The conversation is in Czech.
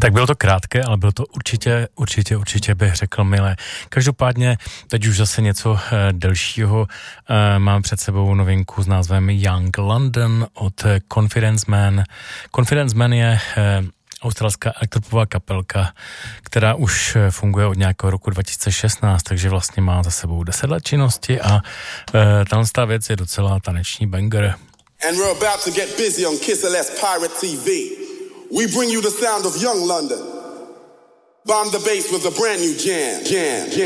Tak bylo to krátké, ale bylo to určitě bych řekl milé. Každopádně teď už zase něco delšího. Mám před sebou novinku s názvem Young London od Confidence Man. Confidence Man je australská elektropová kapelka, která už funguje od nějakého roku 2016, takže vlastně má za sebou 10 let činnosti a tato věc je docela taneční banger. And we're about to get busy on Kiss LS Pirate TV. We bring you the sound of Young London. Bomb the bass with a brand new jam.